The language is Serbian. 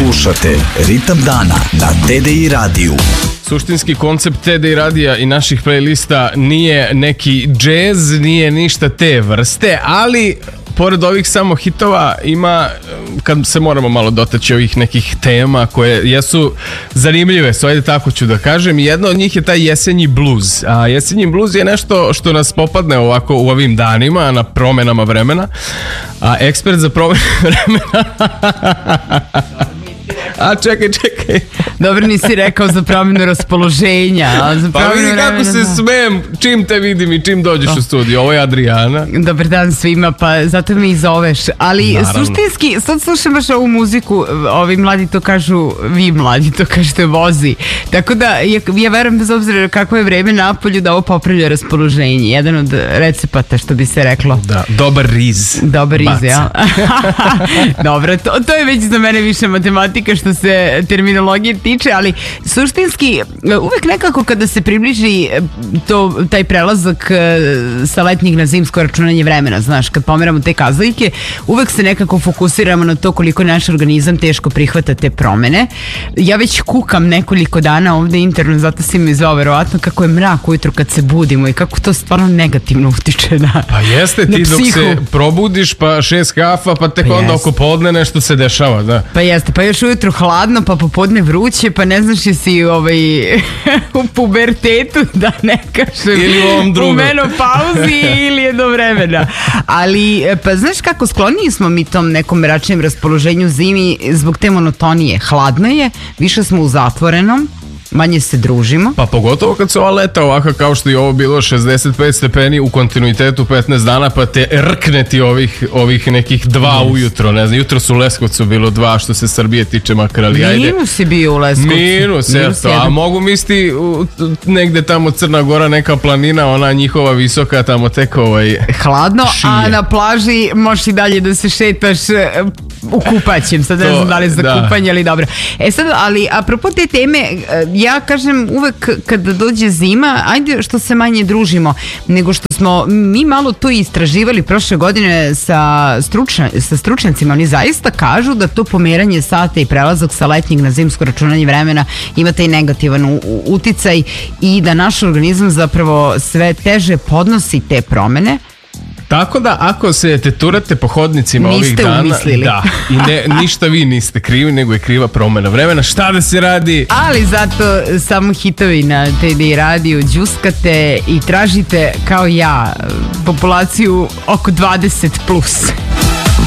Slušate Ritam dana na TDI radiju. Suštinski koncept TDI radija i naših playlista nije neki džez, nije ništa te vrste, ali pored ovih samo hitova ima, kad se moramo malo dotaći ovih nekih tema koje jesu zanimljive, ajde tako ću da kažem, i jedna od njih je taj jesenji bluz. A jesenji bluz je nešto što nas popadne ovako u ovim danima na promenama vremena, a ekspert za promene vremena a čekaj. Dobro nisi rekao za promjenu raspoloženja. Pa vidi kako se smem čim te vidim i čim dođeš u studiju. Ovo je Adriana. Dobar dan svima, pa zato me i zoveš. Ali naravno, suštinski, sad slušam baš ovu muziku, ovi mladi to kažu, vi mladi to kažete vozi. Tako da ja verujem bez obzira kakvo je vreme napolju da ovo popravlja raspoloženje. Jedan od recepata što bi se reklo. Da, dobar riz. Dobar riz, ja. Dobro, to je već za mene više matematika što se terminologije tiče, ali suštinski uvek nekako kada se približi taj prelazak sa letnjeg na zimsko računanje vremena, znaš, kad pomeramo te kazaljke, uvek se nekako fokusiramo na to koliko naš organizam teško prihvata te promene. Ja već kukam nekoliko dana ovde interno, zato si mi zvao verovatno kako je mrak ujutro kad se budimo i kako to stvarno negativno utiče na pa jeste ti na dok se probudiš pa 6 kafa pa tek onda oko podne nešto se dešava, da. Pa jeste, pa još ujutro hladno pa popodne vruće, pa ne znaš jesi u pubertetu, da ne kažem, ili u ovom drugom, u menopauzi ili je do vremena. Ali pa znaš kako skloniji smo mi tom nekom mračnijem raspoloženju zimi zbog te monotonije. Hladno je, više smo u zatvorenom, manje se družimo. Pa pogotovo kad se ova leta ovako kao što je ovo bilo 65 stepeni u kontinuitetu 15 dana pa te rkne ti ovih nekih 2 ujutro, ne znam, jutro su u Leskovcu bilo 2 što se Srbije tiče makar, ali ajde. Minus je bio u Leskovcu. Minus, eto, a mogu misliti negde tamo Crna Gora, neka planina, ona njihova visoka tamo tek hladno, šije. A na plaži možeš i dalje da se šetaš u kupaćem, sad ne znam da li je za kupanje, ali dobro. Sad, ali apropo te teme, ja kažem uvek kada dođe zima, ajde što se manje družimo, nego što smo mi malo to istraživali prošle godine sa stručnjacima. Oni zaista kažu da to pomeranje sata i prelazak sa letnjeg na zimsko računanje vremena ima taj negativan uticaj i da naš organizam zapravo sve teže podnosi te promene. Tako da ako se teturate po hodnicima ovih dana, umislili. Da, i ništa vi niste krivi, nego je kriva promena vremena. Šta da se radi? Ali zato samo hitovi na TDI radiju, džuskate i tražite kao ja populaciju oko 20+.